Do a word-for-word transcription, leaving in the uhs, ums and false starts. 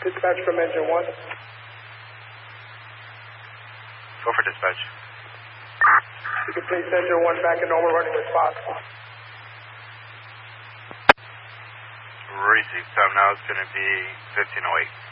Dispatch from engine one. Go for dispatch. You can place engine one back in normal running as possible. Receive time now is going to be fifteen oh eight.